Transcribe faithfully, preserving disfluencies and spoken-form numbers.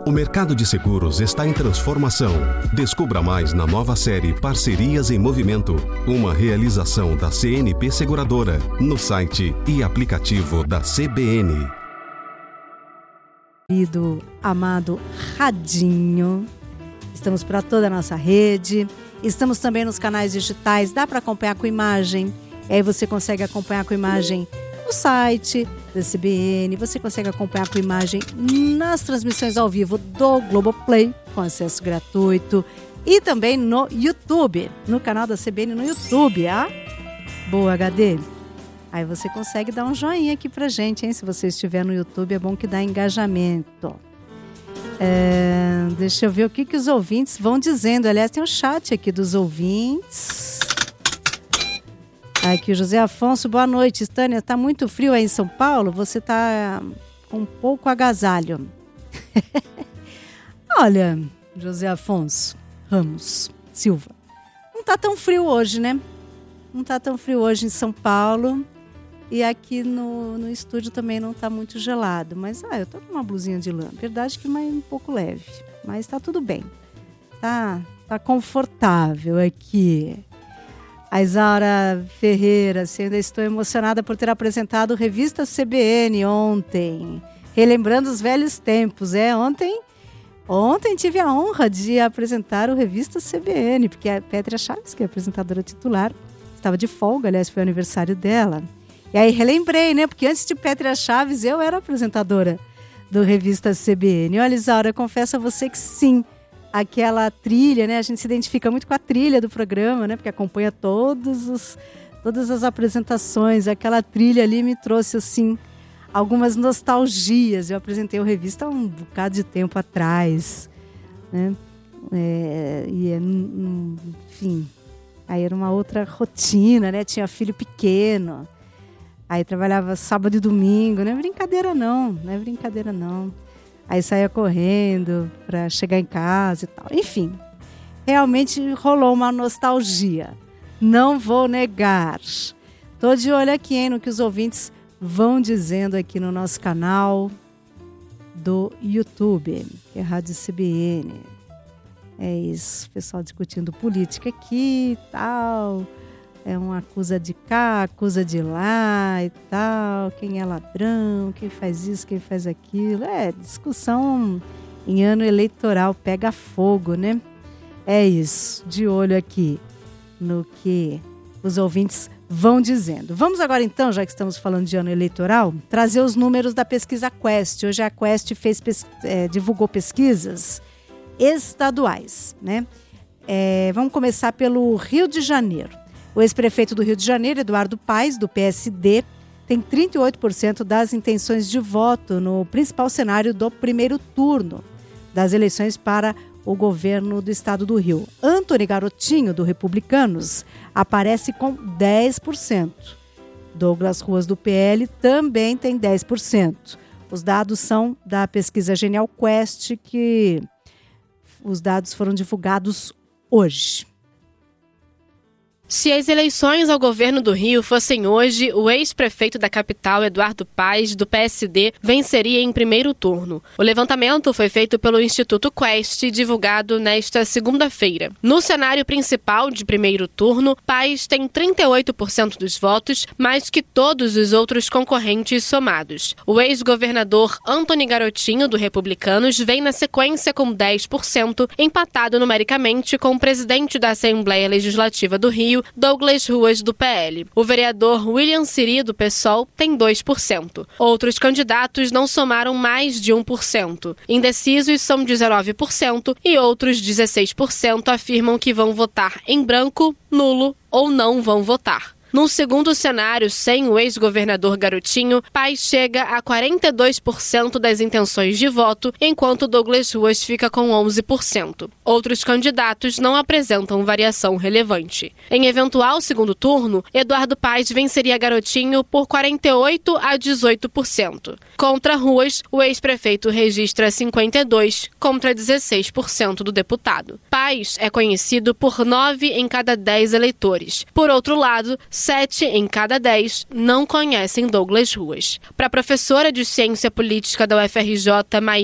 O mercado de seguros está em transformação. Descubra mais na nova série Parcerias em Movimento, uma realização da C N P Seguradora, no site e aplicativo da C B N. Querido, amado Radinho, estamos para toda a nossa rede, estamos também nos canais digitais, dá para acompanhar com imagem, e aí você consegue acompanhar com imagem no site da C B N, você consegue acompanhar com imagem nas transmissões ao vivo do Globoplay, com acesso gratuito, e também no YouTube, no canal da C B N no YouTube, ah? Boa H D. Aí você consegue dar um joinha aqui pra gente, hein? Se você estiver no YouTube, é bom que dá engajamento. É, deixa eu ver o que, que os ouvintes vão dizendo. Aliás, tem um chat aqui dos ouvintes. Aqui o José Afonso, boa noite. Tânia, tá muito frio aí em São Paulo? Você tá com um pouco agasalho. Olha, José Afonso Ramos Silva, não tá tão frio hoje, né? Não tá tão frio hoje em São Paulo. E aqui no, no estúdio também não tá muito gelado. Mas ah, eu tô com uma blusinha de lã. Verdade que mais um pouco leve. Mas tá tudo bem. Tá, tá confortável aqui. A Isaura Ferreira, assim, ainda estou emocionada por ter apresentado a revista C B N ontem. Relembrando os velhos tempos. É, ontem, ontem tive a honra de apresentar o revista C B N. Porque a Pétria Chaves, que é a apresentadora titular, estava de folga. Aliás, foi o aniversário dela. E aí relembrei, né? Porque antes de Pétria Chaves, eu era apresentadora do Revista C B N. Olha, Isaura, eu confesso a você que sim, aquela trilha, né? A gente se identifica muito com a trilha do programa, né? Porque acompanha todos os, todas as apresentações. Aquela trilha ali me trouxe, assim, algumas nostalgias. Eu apresentei o Revista há um bocado de tempo atrás, né? É, e, enfim, aí era uma outra rotina, né? Tinha filho pequeno. Aí trabalhava sábado e domingo, não é brincadeira não, não é brincadeira não. Aí saía correndo para chegar em casa e tal. Enfim, realmente rolou uma nostalgia. Não vou negar. Tô de olho aqui, hein, no que os ouvintes vão dizendo aqui no nosso canal do YouTube, que é Rádio C B N. É isso, pessoal discutindo política aqui e tal. É um acusa de cá, acusa de lá e tal. Quem é ladrão, quem faz isso, quem faz aquilo. É, discussão em ano eleitoral pega fogo, né? É isso, de olho aqui no que os ouvintes vão dizendo. Vamos agora então, já que estamos falando de ano eleitoral, trazer os números da pesquisa Quest. Hoje a Quest fez, é, divulgou pesquisas estaduais, né? É, vamos começar pelo Rio de Janeiro. O ex-prefeito do Rio de Janeiro, Eduardo Paes, do P S D, tem trinta e oito por cento das intenções de voto no principal cenário do primeiro turno das eleições para o governo do estado do Rio. Antony Garotinho, do Republicanos, aparece com dez por cento. Douglas Ruas, do P L, também tem dez por cento. Os dados são da pesquisa Genial Quest, que os dados foram divulgados hoje. Se as eleições ao governo do Rio fossem hoje, o ex-prefeito da capital, Eduardo Paes, do P S D, venceria em primeiro turno. O levantamento foi feito pelo Instituto Quest, divulgado nesta segunda-feira. No cenário principal de primeiro turno, Paes tem trinta e oito por cento dos votos, mais que todos os outros concorrentes somados. O ex-governador Antony Garotinho, do Republicanos, vem na sequência com dez por cento, empatado numericamente com o presidente da Assembleia Legislativa do Rio, Douglas Ruas, do P L. O vereador William Siri, do PSOL, tem dois por cento. Outros candidatos não somaram mais de um por cento. Indecisos são dezenove por cento e outros dezesseis por cento afirmam que vão votar em branco, nulo ou não vão votar. Num segundo cenário, sem o ex-governador Garotinho, Paes chega a quarenta e dois por cento das intenções de voto, enquanto Douglas Ruas fica com onze por cento. Outros candidatos não apresentam variação relevante. Em eventual segundo turno, Eduardo Paes venceria Garotinho por quarenta e oito a dezoito por cento. Contra Ruas, o ex-prefeito registra cinquenta e dois por cento contra dezesseis por cento do deputado. Paes é conhecido por nove em cada dez eleitores. Por outro lado, sete em cada dez não conhecem Douglas Ruas. Para a professora de Ciência Política da U F R J, Maíra